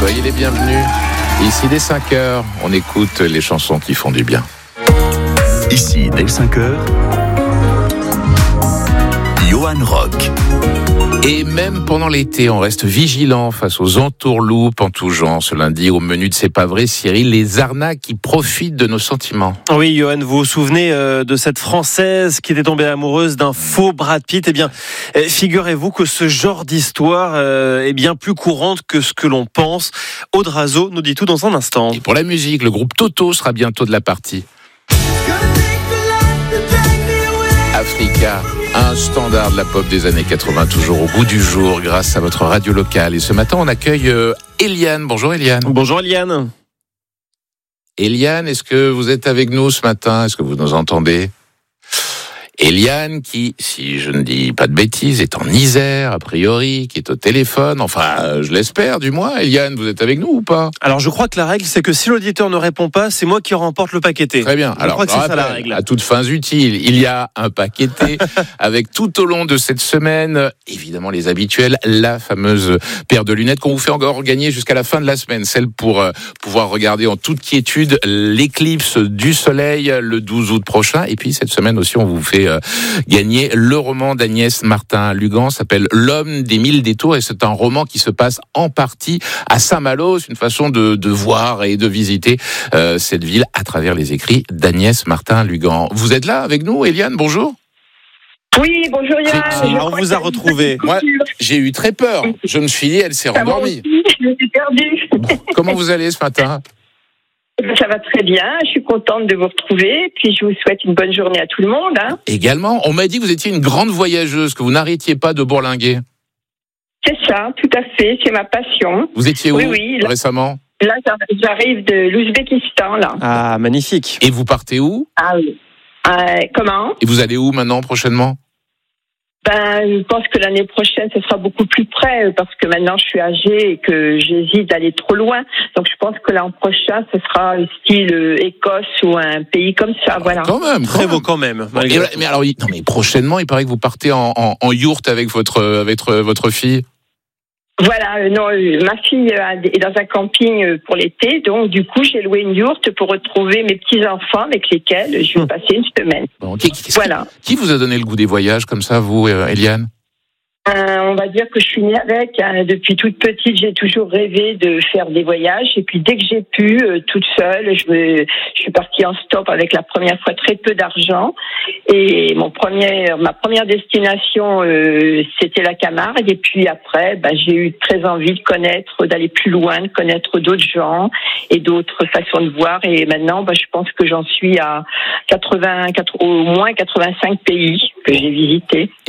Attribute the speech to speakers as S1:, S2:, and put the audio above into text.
S1: Soyez les bienvenus. Ici, dès 5h, on écoute les chansons qui font du bien.
S2: Ici, dès 5h, Johan Rock.
S1: Et même pendant l'été, on reste vigilant face aux entourloupes en tout genre. Ce lundi, au menu de C'est pas vrai, Cyril, les arnaques qui profitent de nos sentiments.
S3: Oui, Johan, vous vous souvenez de cette Française qui était tombée amoureuse d'un faux Brad Pitt ? Eh bien, figurez-vous que ce genre d'histoire est bien plus courante que ce que l'on pense. Aude Razo nous dit tout dans un instant.
S1: Et pour la musique, le groupe Toto sera bientôt de la partie. Africa, un standard de la pop des années 80, toujours au goût du jour grâce à votre radio locale. Et ce matin, on accueille Eliane. Bonjour Eliane.
S3: Bonjour Eliane.
S1: Eliane, est-ce que vous êtes avec nous ce matin ? Est-ce que vous nous entendez ? Eliane qui, si je ne dis pas de bêtises, est en Isère, a priori, qui est au téléphone. Enfin, je l'espère, du moins. Eliane, vous êtes avec nous ou pas ?
S3: Alors, je crois que la règle, c'est que si l'auditeur ne répond pas, c'est moi qui remporte le paqueté.
S1: Très bien. Alors,
S3: je crois que c'est ça la règle.
S1: À toutes fins utiles, il y a un paqueté avec tout au long de cette semaine, évidemment les habituels, la fameuse paire de lunettes qu'on vous fait encore gagner jusqu'à la fin de la semaine, celle pour pouvoir regarder en toute quiétude l'éclipse du soleil le 12 août prochain. Et puis cette semaine aussi, on vous fait gagner le roman d'Agnès Martin-Lugan, s'appelle L'homme des mille détours, et c'est un roman qui se passe en partie à Saint-Malo. C'est une façon de voir et de visiter cette ville à travers les écrits d'Agnès Martin-Lugan. Vous êtes là avec nous, Eliane, bonjour.
S4: Oui, bonjour Yann.
S3: On vous a retrouvé.
S1: Moi, j'ai eu très peur. Je me suis dit, elle s'est rendormie.
S4: Je me suis perdue.
S1: Bon, comment vous allez ce matin ?
S4: Ça va très bien, je suis contente de vous retrouver, puis je vous souhaite une bonne journée à tout le monde.
S1: Également, on m'a dit que vous étiez une grande voyageuse, que vous n'arrêtiez pas de bourlinguer.
S4: C'est ça, tout à fait, c'est ma passion.
S1: Vous étiez où
S4: Oui, là,
S1: récemment ?
S4: Là, j'arrive de l'Ouzbékistan, là.
S3: Ah, magnifique.
S1: Et vous partez où ?
S4: Ah oui. Comment ?
S1: Et vous allez où maintenant, prochainement ?
S4: Je pense que l'année prochaine, ce sera beaucoup plus près, parce que maintenant, je suis âgée et que j'hésite d'aller trop loin. Donc, je pense que l'an prochain, ce sera style Écosse ou un pays comme ça, voilà.
S1: Quand même,
S3: Très beau quand même.
S1: Mais alors, non, mais prochainement, il paraît que vous partez en yourte avec votre fille.
S4: Voilà, non, ma fille est dans un camping pour l'été, donc du coup j'ai loué une yourte pour retrouver mes petits-enfants avec lesquels je vais passer une semaine.
S1: Bon,
S4: Voilà.
S1: Qui vous a donné le goût des voyages comme ça, vous, Eliane ?
S4: On va dire que je suis née avec. Depuis toute petite, j'ai toujours rêvé de faire des voyages. Et puis dès que j'ai pu, toute seule, je suis partie en stop avec la première fois très peu d'argent. Et ma première destination, c'était la Camargue. Et puis après, j'ai eu très envie de connaître, d'aller plus loin, de connaître d'autres gens et d'autres façons de voir. Et maintenant, je pense que j'en suis à au moins 85 pays que j'ai visités.